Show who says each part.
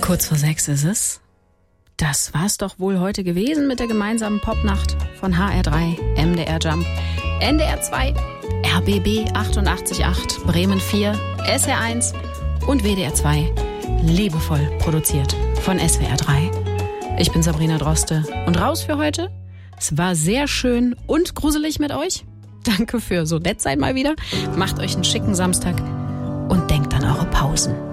Speaker 1: Kurz vor 6 ist es. Das war's doch wohl heute gewesen mit der gemeinsamen Popnacht von HR3, MDR Jump, NDR 2, RBB 88.8, Bremen 4, SR 1 und WDR 2. Liebevoll produziert von SWR 3. Ich bin Sabrina Droste und raus für heute. Es war sehr schön und gruselig mit euch. Danke für so nett sein mal wieder. Macht euch einen schicken Samstag und denkt an eure Pausen.